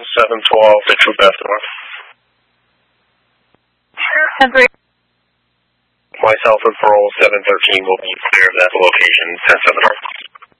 712, the troop after north. Henry. Myself and Parole 713 will be clear of that location, 10-7 north.